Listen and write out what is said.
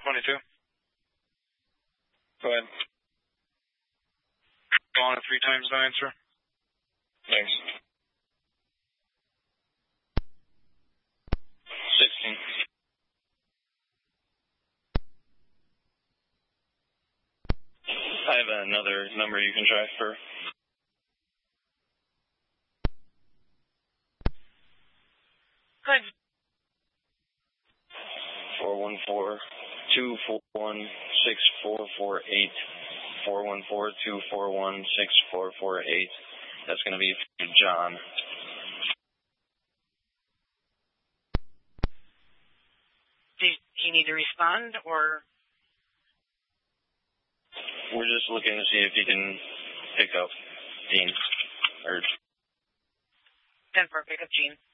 22. Go ahead. Calling it 3 times, no answer. Thanks. 16. I have another number you can try for. Good. 414-241-6448. 414-241-6448. That's going to be John. Do you need to respond, or? We're just looking to see if you can pick up Dean. Or 10-4, pick up Gene.